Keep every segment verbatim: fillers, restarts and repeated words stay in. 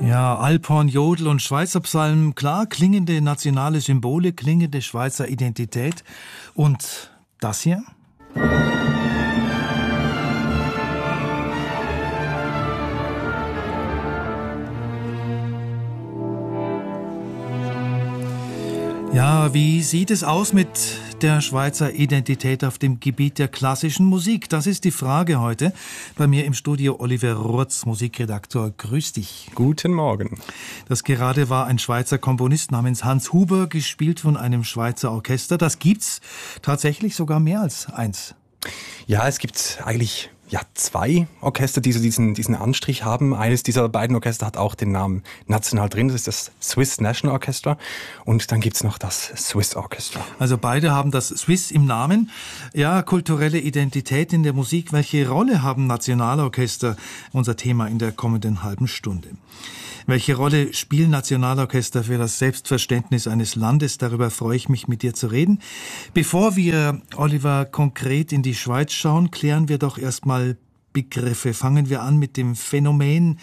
Ja, Alphorn, Jodel und Schweizer Psalmen, klar, klingende nationale Symbole, klingende Schweizer Identität. Und das hier? Ja, wie sieht es aus mit der Schweizer Identität auf dem Gebiet der klassischen Musik? Das ist die Frage heute. Bei mir im Studio Oliver Rutz, Musikredaktor. Grüß dich. Guten Morgen. Das gerade war ein Schweizer Komponist namens Hans Huber, gespielt von einem Schweizer Orchester. Das gibt's tatsächlich sogar mehr als eins. Ja, es gibt eigentlich ja, zwei Orchester, die so diesen, diesen Anstrich haben. Eines dieser beiden Orchester hat auch den Namen national drin. Das ist das Swiss National Orchestra. Und dann gibt's noch das Swiss Orchestra. Also beide haben das Swiss im Namen. Ja, kulturelle Identität in der Musik. Welche Rolle haben Nationalorchester? Unser Thema in der kommenden halben Stunde. Welche Rolle spielen Nationalorchester für das Selbstverständnis eines Landes? Darüber freue ich mich, mit dir zu reden. Bevor wir, Oliver, konkret in die Schweiz schauen, klären wir doch erstmal Begriffe. Fangen wir an mit dem Phänomen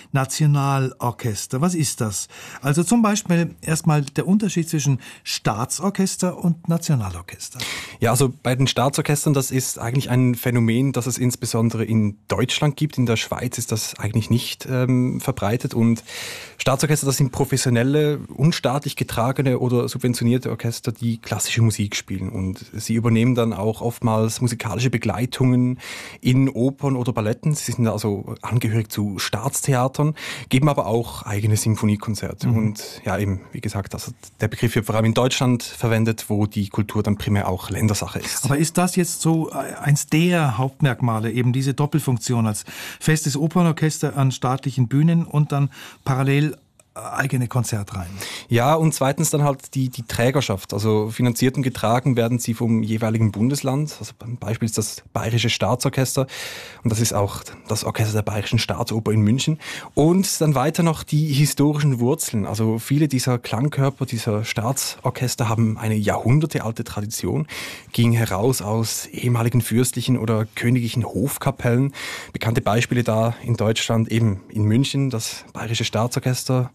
Nationalorchester. Was ist das? Also zum Beispiel erstmal der Unterschied zwischen Staatsorchester und Nationalorchester. Ja, also bei den Staatsorchestern, das ist eigentlich ein Phänomen, das es insbesondere in Deutschland gibt. In der Schweiz ist das eigentlich nicht ähm, verbreitet. Und Staatsorchester, das sind professionelle, unstaatlich getragene oder subventionierte Orchester, die klassische Musik spielen. Und sie übernehmen dann auch oftmals musikalische Begleitungen in Opern oder Balletten. Sie sind also angehörig zu Staatstheatern, geben aber auch eigene Sinfoniekonzerte. Mhm. Und ja, eben, wie gesagt, also der Begriff wird vor allem in Deutschland verwendet, wo die Kultur dann primär auch Ländersache ist. Aber ist das jetzt so eins der Hauptmerkmale, eben diese Doppelfunktion als festes Opernorchester an staatlichen Bühnen und dann parallel eigene Konzertreihen? Ja, und zweitens dann halt die, die Trägerschaft. Also finanziert und getragen werden sie vom jeweiligen Bundesland. Also beim Beispiel ist das Bayerische Staatsorchester und das ist auch das Orchester der Bayerischen Staatsoper in München. Und dann weiter noch die historischen Wurzeln. Also viele dieser Klangkörper, dieser Staatsorchester haben eine jahrhundertealte Tradition, ging heraus aus ehemaligen fürstlichen oder königlichen Hofkapellen. Bekannte Beispiele da in Deutschland, eben in München, das Bayerische Staatsorchester,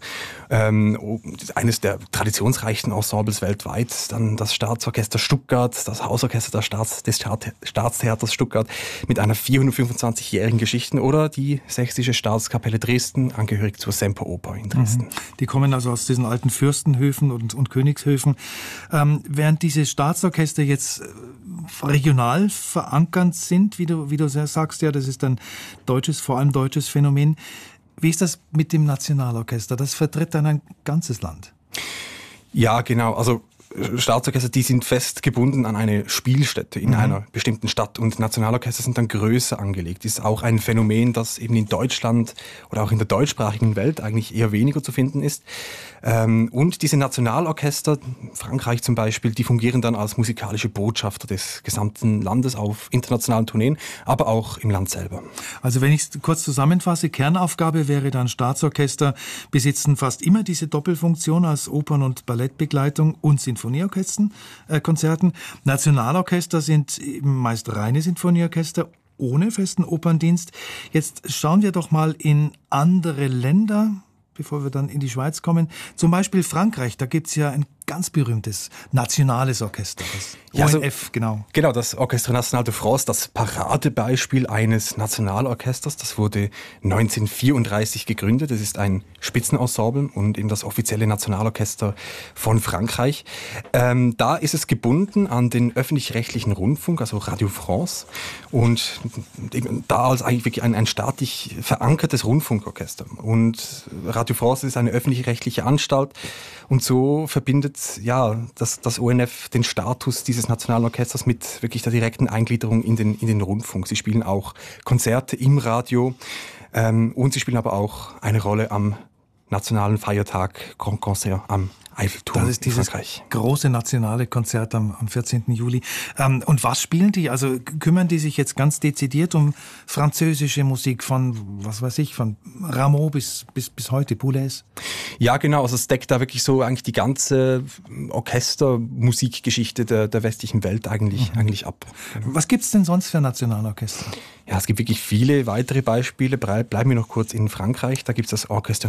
Ähm, eines der traditionsreichsten Ensembles weltweit, dann das Staatsorchester Stuttgart, das Hausorchester der Staats, des Staatstheaters Stuttgart mit einer vierhundertfünfundzwanzigjährigen Geschichte oder die Sächsische Staatskapelle Dresden, angehörig zur Semperoper in Dresden. Mhm. Die kommen also aus diesen alten Fürstenhöfen und, und Königshöfen. Ähm, während diese Staatsorchester jetzt regional verankert sind, wie du, wie du sagst, ja, das ist ein deutsches, vor allem deutsches Phänomen. Wie ist das mit dem Nationalorchester? Das vertritt dann ein ganzes Land. Ja, genau. Also Staatsorchester, die sind fest gebunden an eine Spielstätte in mhm. einer bestimmten Stadt und Nationalorchester sind dann größer angelegt. Das ist auch ein Phänomen, das eben in Deutschland oder auch in der deutschsprachigen Welt eigentlich eher weniger zu finden ist. Und diese Nationalorchester, Frankreich zum Beispiel, die fungieren dann als musikalische Botschafter des gesamten Landes auf internationalen Tourneen, aber auch im Land selber. Also wenn ich es kurz zusammenfasse, Kernaufgabe wäre dann Staatsorchester, besitzen fast immer diese Doppelfunktion als Opern- und Ballettbegleitung und Sinfonieorchestern, äh, Konzerten. Nationalorchester sind eben meist reine Sinfonieorchester ohne festen Operndienst. Jetzt schauen wir doch mal in andere Länder, bevor wir dann in die Schweiz kommen. Zum Beispiel Frankreich, da gibt's ja ein ganz berühmtes nationales Orchester, das ja, O N F, also, genau. Genau, das Orchestre National de France, das Paradebeispiel eines Nationalorchesters. Das wurde neunzehnhundertvierunddreißig gegründet. Das ist ein Spitzenensemble und eben das offizielle Nationalorchester von Frankreich. Ähm, da ist es gebunden an den öffentlich-rechtlichen Rundfunk, also Radio France. Und eben da als eigentlich wirklich ein, ein staatlich verankertes Rundfunkorchester. Und Radio France ist eine öffentlich-rechtliche Anstalt und so verbindet ja, das, das O N F den Status dieses Nationalorchesters mit wirklich der direkten Eingliederung in den, in den Rundfunk. Sie spielen auch Konzerte im Radio ähm, und sie spielen aber auch eine Rolle am nationalen Feiertag Grand Concert am Eiffelturm. Das ist dieses in Frankreich. Große nationale Konzert am, am vierzehnten Juli. Ähm, und was spielen die? Also kümmern die sich jetzt ganz dezidiert um französische Musik von, was weiß ich, von Rameau bis, bis, bis heute, Boulez? Ja, genau. Also es deckt da wirklich so eigentlich die ganze Orchestermusikgeschichte der, der westlichen Welt eigentlich, mhm. eigentlich ab. Genau. Was gibt's denn sonst für Nationalorchester? Ja, es gibt wirklich viele weitere Beispiele. Bleiben wir noch kurz in Frankreich. Da gibt es das Orchestre National de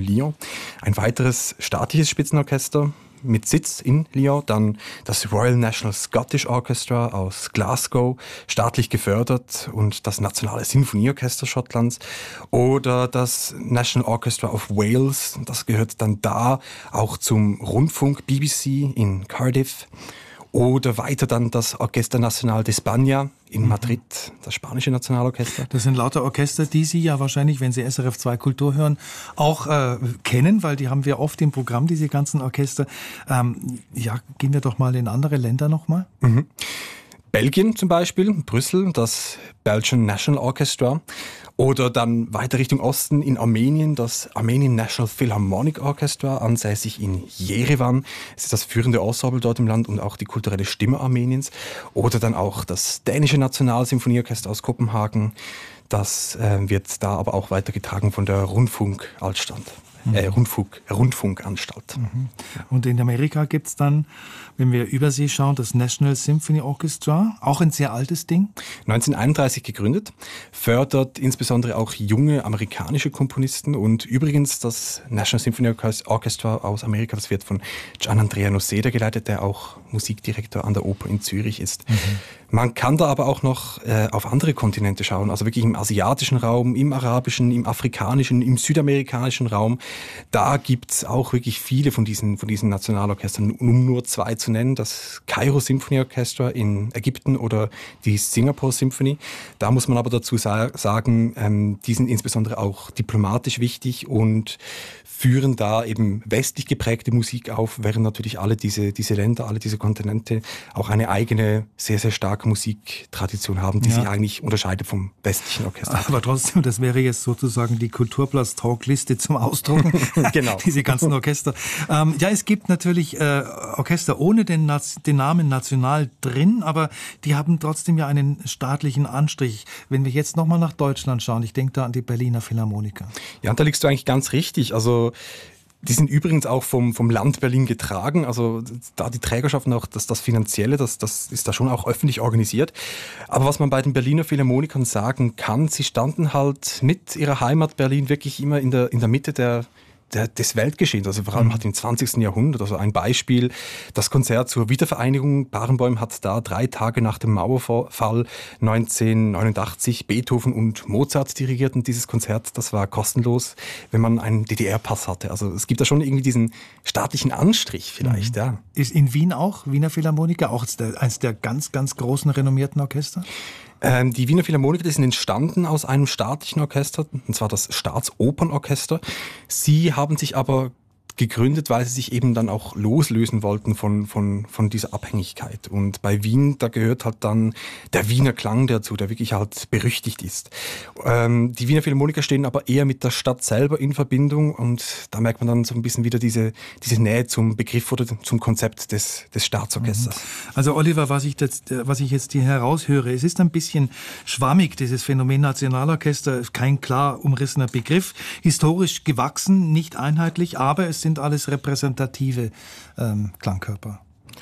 Lyon. Ein weiteres staatliches Spitzenorchester mit Sitz in Lyon, dann das Royal National Scottish Orchestra aus Glasgow, staatlich gefördert, und das Nationale Sinfonieorchester Schottlands oder das National Orchestra of Wales, das gehört dann da auch zum Rundfunk B B C in Cardiff. Oder weiter dann das Orquesta Nacional de España in Madrid, das spanische Nationalorchester. Das sind lauter Orchester, die Sie ja wahrscheinlich, wenn Sie S R F zwei Kultur hören, auch äh, kennen, weil die haben wir oft im Programm, diese ganzen Orchester. Ähm, ja, gehen wir doch mal in andere Länder nochmal. Mhm. Belgien zum Beispiel, Brüssel, das Belgian National Orchestra. Oder dann weiter Richtung Osten in Armenien, das Armenian National Philharmonic Orchestra, ansässig in Jerewan. Es ist das führende Ensemble dort im Land und auch die kulturelle Stimme Armeniens. Oder dann auch das dänische Nationalsymphonieorchester aus Kopenhagen. Das äh, wird da aber auch weitergetragen von der Rundfunkanstalt. Äh, Rundfunk, Rundfunkanstalt. Mhm. Und in Amerika gibt es dann, wenn wir über See schauen, das National Symphony Orchestra, auch ein sehr altes Ding. neunzehnhunderteinunddreißig gegründet, fördert insbesondere auch junge amerikanische Komponisten, und übrigens das National Symphony Orchestra aus Amerika, das wird von Gianandrea Noceda geleitet, der auch Musikdirektor an der Oper in Zürich ist. Mhm. Man kann da aber auch noch äh, auf andere Kontinente schauen, also wirklich im asiatischen Raum, im arabischen, im afrikanischen, im südamerikanischen Raum. Da gibt's auch wirklich viele von diesen, von diesen Nationalorchestern, um nur zwei zu nennen, das Kairo Symphony Orchestra in Ägypten oder die Singapore Symphony. Da muss man aber dazu sa- sagen, ähm, die sind insbesondere auch diplomatisch wichtig und führen da eben westlich geprägte Musik auf, während natürlich alle diese, diese Länder, alle diese Kontinente auch eine eigene, sehr, sehr starke Musiktradition haben, die ja. sich eigentlich unterscheidet vom westlichen Orchester. Aber trotzdem, das wäre jetzt sozusagen die Kulturplatz-Talk-Liste zum Ausdrucken. Genau. Diese ganzen Orchester. Ähm, ja, es gibt natürlich äh, Orchester ohne den, den Namen National drin, aber die haben trotzdem ja einen staatlichen Anstrich. Wenn wir jetzt nochmal nach Deutschland schauen, ich denke da an die Berliner Philharmoniker. Ja, und da liegst du eigentlich ganz richtig. Also die sind übrigens auch vom, vom Land Berlin getragen, also da die Trägerschaft und auch das, das Finanzielle, das, das ist da schon auch öffentlich organisiert. Aber was man bei den Berliner Philharmonikern sagen kann, sie standen halt mit ihrer Heimat Berlin wirklich immer in der, in der Mitte der Der, des Weltgeschehens, also vor allem hat im zwanzigsten Jahrhundert, also ein Beispiel, das Konzert zur Wiedervereinigung Barenboim hat da drei Tage nach dem Mauerfall neunzehnhundertneunundachtzig Beethoven und Mozart dirigiert, und dieses Konzert, das war kostenlos, wenn man einen D D R-Pass hatte. Also es gibt da schon irgendwie diesen staatlichen Anstrich vielleicht, mhm. ja. Ist in Wien auch, Wiener Philharmoniker, auch eines der ganz, ganz großen, renommierten Orchester? Die Wiener Philharmoniker, die sind entstanden aus einem staatlichen Orchester, und zwar das Staatsopernorchester. Sie haben sich aber gegründet, weil sie sich eben dann auch loslösen wollten von, von, von dieser Abhängigkeit. Und bei Wien, da gehört halt dann der Wiener Klang dazu, der wirklich halt berüchtigt ist. Ähm, die Wiener Philharmoniker stehen aber eher mit der Stadt selber in Verbindung, und da merkt man dann so ein bisschen wieder diese, diese Nähe zum Begriff oder zum Konzept des, des Staatsorchesters. Also Oliver, was ich, jetzt, was ich jetzt hier heraushöre, es ist ein bisschen schwammig, dieses Phänomen Nationalorchester, kein klar umrissener Begriff, historisch gewachsen, nicht einheitlich, aber es sind alles repräsentative ähm, Klangkörper.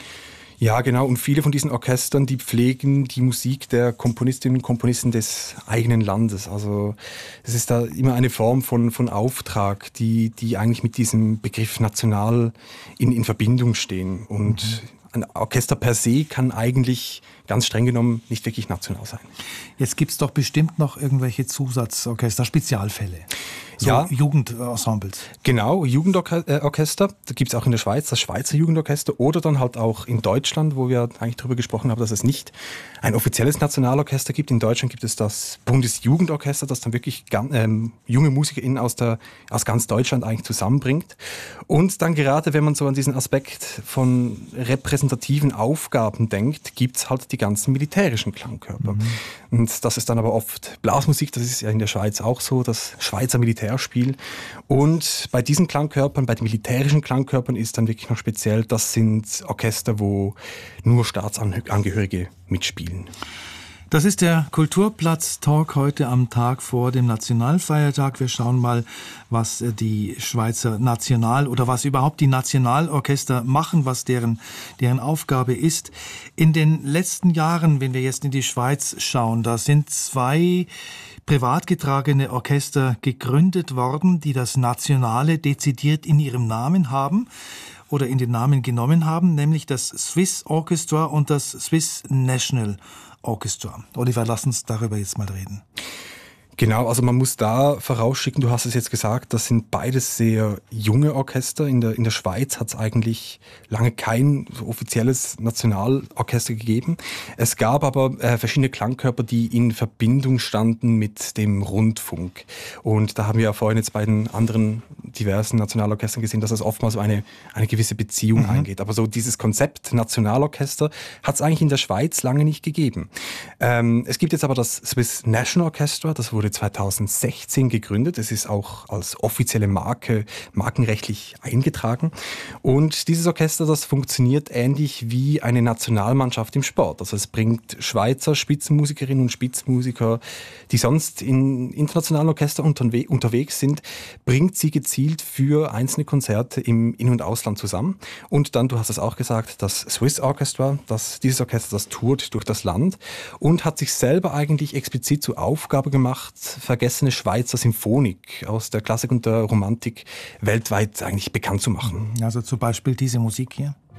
Ja, genau. Und viele von diesen Orchestern, die pflegen die Musik der Komponistinnen und Komponisten des eigenen Landes. Also es ist da immer eine Form von, von Auftrag, die, die eigentlich mit diesem Begriff national in, in Verbindung stehen. Und mhm. ein Orchester per se kann eigentlich ganz streng genommen nicht wirklich national sein. Jetzt gibt es doch bestimmt noch irgendwelche Zusatzorchester, Spezialfälle. So ja, Jugendensembles. Genau, Jugendorchester. Da gibt es auch in der Schweiz das Schweizer Jugendorchester oder dann halt auch in Deutschland, wo wir eigentlich darüber gesprochen haben, dass es nicht ein offizielles Nationalorchester gibt. In Deutschland gibt es das Bundesjugendorchester, das dann wirklich ähm, junge MusikerInnen aus, der, aus ganz Deutschland eigentlich zusammenbringt. Und dann gerade, wenn man so an diesen Aspekt von repräsentativen Aufgaben denkt, gibt es halt die ganzen militärischen Klangkörper. Mhm. Und das ist dann aber oft Blasmusik, das ist ja in der Schweiz auch so, das Schweizer Militärspiel. Und bei diesen Klangkörpern, bei den militärischen Klangkörpern ist dann wirklich noch speziell, das sind Orchester, wo nur Staatsangehörige mitspielen. Das ist der Kulturplatz-Talk heute am Tag vor dem Nationalfeiertag. Wir schauen mal, was die Schweizer National- oder was überhaupt die Nationalorchester machen, was deren, deren Aufgabe ist. In den letzten Jahren, wenn wir jetzt in die Schweiz schauen, da sind zwei privat getragene Orchester gegründet worden, die das Nationale dezidiert in ihrem Namen haben oder in den Namen genommen haben, nämlich das Swiss Orchestra und das Swiss National Orchestra. Oliver, lass uns darüber jetzt mal reden. Genau, also man muss da vorausschicken, du hast es jetzt gesagt, das sind beides sehr junge Orchester. In der, in der Schweiz hat es eigentlich lange kein so offizielles Nationalorchester gegeben. Es gab aber äh, verschiedene Klangkörper, die in Verbindung standen mit dem Rundfunk. Und da haben wir ja vorhin jetzt bei den anderen diversen Nationalorchestern gesehen, dass es oftmals so eine, eine gewisse Beziehung mhm. eingeht. Aber so dieses Konzept Nationalorchester hat es eigentlich in der Schweiz lange nicht gegeben. Ähm, es gibt jetzt aber das Swiss National Orchestra, das wurde zweitausendsechzehn gegründet. Es ist auch als offizielle Marke markenrechtlich eingetragen. Und dieses Orchester, das funktioniert ähnlich wie eine Nationalmannschaft im Sport. Also es bringt Schweizer Spitzenmusikerinnen und Spitzenmusiker, die sonst in internationalen Orchestern unterwe- unterwegs sind, bringt sie gezielt für einzelne Konzerte im In- und Ausland zusammen. Und dann, du hast es auch gesagt, das Swiss Orchestra, das, dieses Orchester, das tourt durch das Land und hat sich selber eigentlich explizit zur Aufgabe gemacht, vergessene Schweizer Symphonik aus der Klassik und der Romantik weltweit eigentlich bekannt zu machen. Also zum Beispiel diese Musik hier?